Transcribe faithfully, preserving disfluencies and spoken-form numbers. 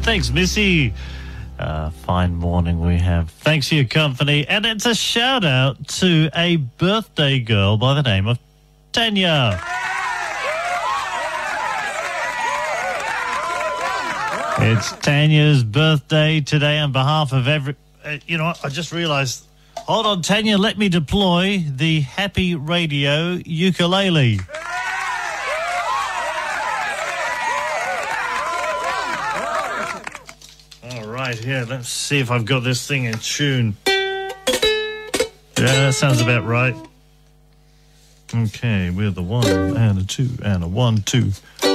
Thanks, Missy. Uh, fine morning we have. Thanks for your company. And it's a shout out to a birthday girl by the name of Tanya. It's Tanya's birthday today on behalf of every... Uh, you know what? I just realised... Hold on, Tanya, let me deploy the Happy Radio ukulele. All right, here, let's see if I've got this thing in tune. Yeah, that sounds about right. Okay, we're the one and a two and a one, two.